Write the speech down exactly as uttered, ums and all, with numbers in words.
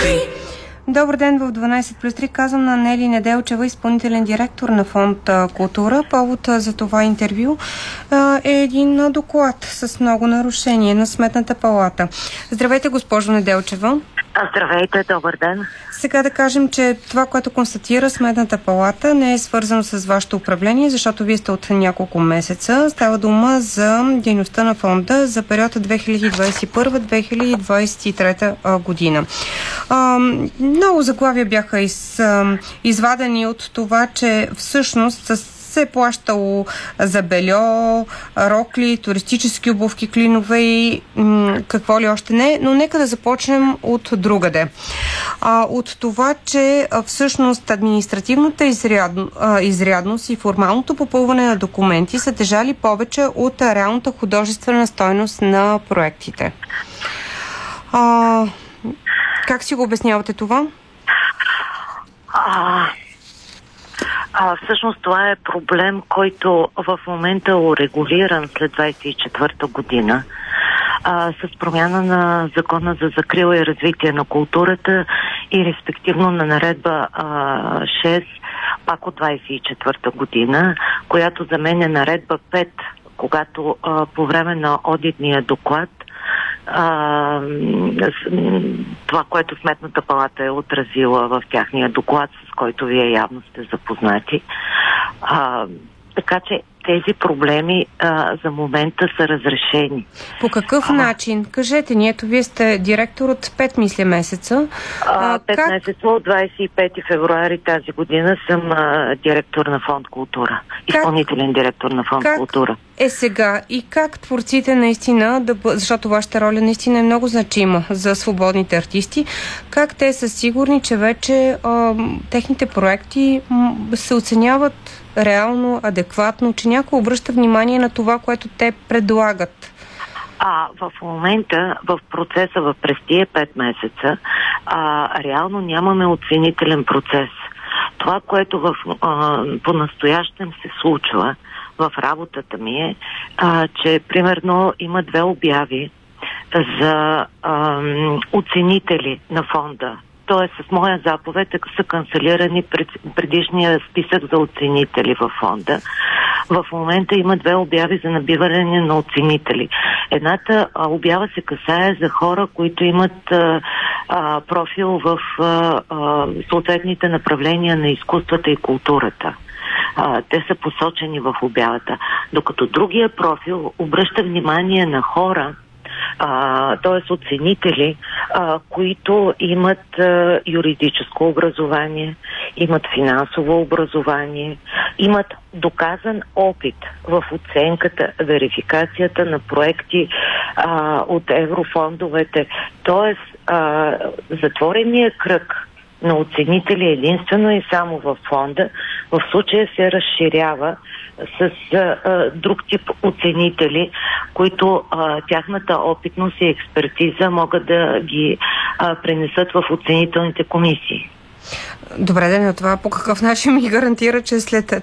Добър ден в дванайсет плюс три. Казвам на Нели Неделчева, изпълнителен директор на Фонд Култура. Повод за това интервю е един доклад с много нарушения на Сметната палата. Здравейте, госпожо Неделчева. Здравейте, добър ден. Сега да кажем, че това, което констатира Сметната палата, не е свързано с вашето управление, защото вие сте от няколко месеца. Става дума за дейността на фонда за периода две хиляди двадесет и първа - две хиляди двадесет и трета година. А, много заглавия бяха из, а, извадени от това, че всъщност с се е плащало за бельо, рокли, туристически обувки, клинове и м- какво ли още не, но нека да започнем от другаде. А, от това, че а, всъщност административната изрядно, а, изрядност и формалното попълване на документи са тежали повече от реалната художествена стойност на проектите. А, как си го обяснявате това? А... А, всъщност това е проблем, който в момента е урегулиран след двадесет и четвърта година а, с промяна на Закона за закрила и развитие на културата и респективно на наредба а, шест, пак от двадесет и четвърта година, която заменя наредба пет, когато а, по време на одитния доклад А, това, което Сметната палата е отразила в тяхния доклад, с който вие явно сте запознати. А, така че тези проблеми а, за момента са разрешени. По какъв а, начин? Кажете ни, ето вие сте директор от пет, мисля, месеца. А, пет как... месеца, от двадесет и пети февруари тази година съм а, директор на Фонд Култура. Как... Изпълнителен директор на Фонд как Култура. Е сега и как творците наистина, да, защото вашата роля наистина е много значима за свободните артисти, как те са сигурни, че вече а, техните проекти м- се оценяват реално, адекватно, че някой обръща внимание на това, което те предлагат? А в момента, в процеса, в през тия пет месеца, а, реално нямаме оценителен процес. Това, което в, а, по-настоящем се случва в работата ми е, а, че примерно има две обяви за а, оценители на фонда. Тоест, с моя заповед са канцелирани пред, предишния списък за оценители във фонда. В момента има две обяви за набиване на оценители. Едната а, обява се касае за хора, които имат а, а, профил в а, а, съответните направления на изкуствата и културата. А, те са посочени в обявата. Докато другия профил обръща внимание на хора, т.е. оценители, а, които имат а, юридическо образование, имат финансово образование, имат доказан опит в оценката, верификацията на проекти а, от еврофондовете. Т.е. затворения кръг на оценители единствено и само в фонда в случая се разширява с а, друг тип оценители, които а, тяхната опитност и експертиза могат да ги а, пренесат в оценителните комисии. Добре, да, но това по какъв начин ми гарантира, че след